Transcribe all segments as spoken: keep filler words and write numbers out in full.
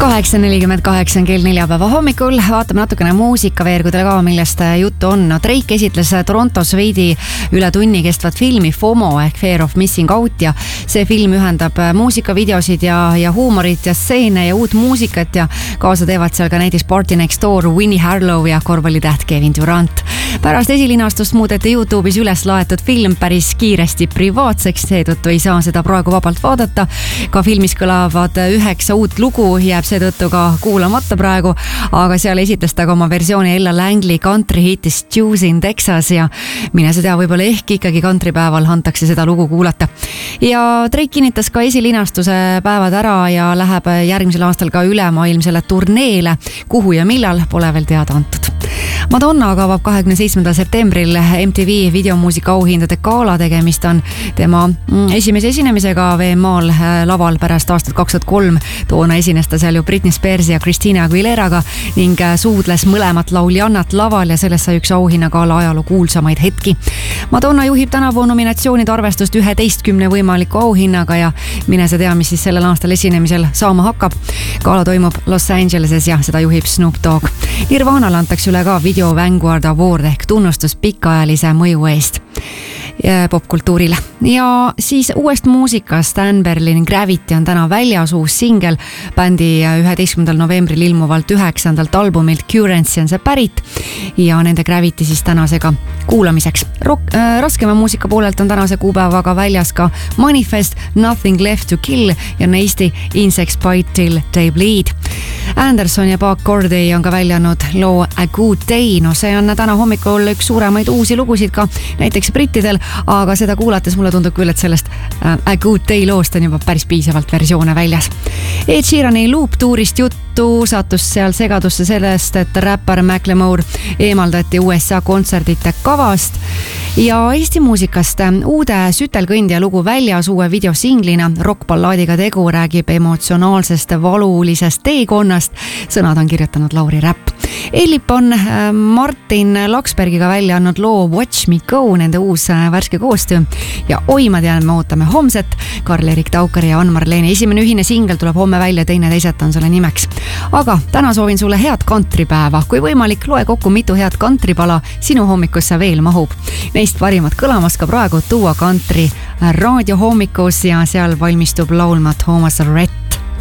kaheksa nelikümmend kaheksa on kell neljapäeva hommikul, vaatame natukene muusikaveergudele ka, millest juttu on. No, Drake esitles Torontos veidi üle tunni kestvat filmi FOMO ehk Fear of Missing Out ja see film ühendab muusikavideosid ja, ja huumorit ja stseene ja uut muusikat ja kaasa teevad seal ka näiteks Party Next Door, Winnie Harlow ja korvpallitäht Kevin Durant. Pärast esilinastust muudeti YouTube'is üles laetud film päris kiiresti privaatseks, seetõttu ei saa seda praegu vabalt vaadata. Ka filmis kõlavad üheksa uut lugu, jääb seetõttu ka kuulamata praegu, aga seal esitles ta ka oma versiooni Ella Langley country hitist Juice in Texas ja mine see tea, võib-olla ehk ikkagi countrypäeval antakse seda lugu kuulata. Ja Drake kinnitas ka esilinastuse päevad ära ja läheb järgmisel aastal ka ülemaailmsele turneele, kuhu ja millal pole veel teada antud. Madonna avab kahekümne seitsmendal septembril M T V videomuusika auhindade gala, tegemist on tema esimese esinemisega V M A-l laval pärast aastat kaks tuhat kolm. Toona esines ta seal ju Britney Spearsi ja Christina Aguileraga ning suudles mõlemat lauljannat laval ja sellest sai üks auhinnagala ajaloo kuulsamaid hetki. Madonna juhib tänavu nominatsioonide arvestust üheteistkümne võimaliku auhinnaga ja mine see tea, mis siis sellel aastal esinemisel saama hakkab. Gala toimub Los Angeleses ja seda juhib Snoop Dogg. Nirvanale antakse üle ka Video Vanguard Award ehk tunnustus pikaajalise mõju eest popkultuurile. Ja siis uuest muusikast Dan Berlin Gravity on täna väljas uus singel bändi üheteistkümnendal novembril ilmuvalt üheksandalt albumilt Currency on see pärit ja nende Gravity siis tänasega kuulamiseks. Rock, äh, raskema muusika poolelt on tänase kuupäevaga väljas ka Manifest, Nothing Left to Kill ja Eesti Insects Bite Till They Bleed. Anderson ja Park Corday on ka väljanud loo A Good Day, no see on täna hommikul üks suuremaid uusi lugusid ka näiteks brittidel, aga seda kuulates mulle tundub küll, et sellest A Good Day loost on juba päris piisavalt versioone väljas. Ed Sheerani Loop tuurist juttu sattus seal segadusse sellest, et räppar Macklemore eemaldati U S A kontserdite kavast ja Eesti muusikast uude Sütelkõndja lugu väljas uue videosinglina. Rockballaadiga tegu räägib emotsionaalsest valulisest teekonnast. Sõnad on kirjutanud Lauri Räpp. Ellip on Martin Laksbergiga välja andnud loo Watch Me Go, nende uus värske koostöö ja oi, ma tean, me ootame homset. Karl-Erik Taukari ja Ann-Marleeni esimene ühine singel tuleb homme välja, teine teised on selle nimeks. Aga täna soovin sulle head kantripäeva. Kui võimalik, loe kokku mitu head kantripala sinu hommikusse veel mahub. Neist parimad kõlamas ka praegu Tuua Kantri raadio hommikus ja seal valmistub laulma Thomas Rhett.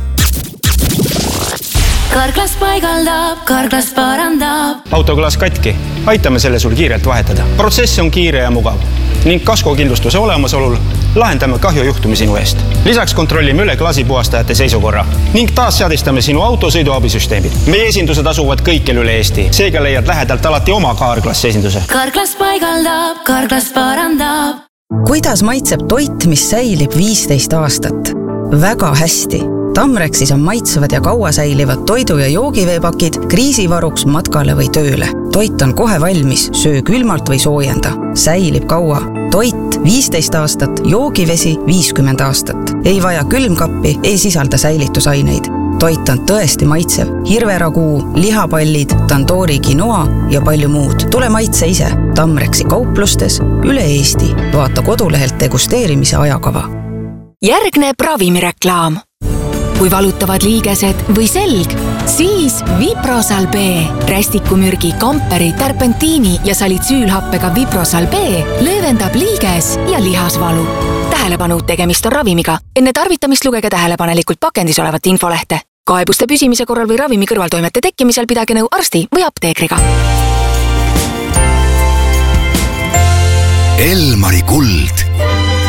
Karklas paigaldab, karklas parandab. Autoklaas katki. Aitame selle sul kiirelt vahetada. Protsess on kiire ja mugav ning kaskokindlustuse olemasolul lahendame kahjujuhtumi sinu eest. Lisaks kontrollime üle klaasipuhastajate seisukorra ning taas seadistame sinu auto sõiduabisüsteemid. Meie esindused asuvad kõikjal üle Eesti. Seega leiad lähedalt alati oma Karklassi esinduse. Karklas paigaldab, karklas parandab. Kuidas maitseb toit, mis säilib viisteist aastat? Väga hästi. Tamrexis on maitsevad ja kaua säilivad toidu- ja joogiveepakid kriisivaruks matkale või tööle. Toit on kohe valmis, söö külmalt või soojenda. Säilib kaua. Toit viisteist aastat, joogivesi viiskümmend aastat. Ei vaja külmkappi, ei sisalda säilitusaineid. Toit on tõesti maitsev. Hirveraguu, lihapallid, tandoori quinoa ja palju muud. Tule maitse ise. Tamrexi kauplustes üle Eesti. Vaata kodulehelt degusteerimise ajakava. Järgneb ravimireklaam. Kui valutavad liigesed või selg, siis Viprosal B. Rästikumürgi, kamperi, terpentiini ja salitsüülhappega Viprosal B löövendab liiges ja lihasvalu. Tähelepanu, tegemist on ravimiga. Enne tarvitamist lugege tähelepanelikult pakendis olevat infolehte. Kaebuste püsimise korral või ravimi kõrvaltoimete tekkimisel pidage nõu arsti või apteekriga. Elmari kuld.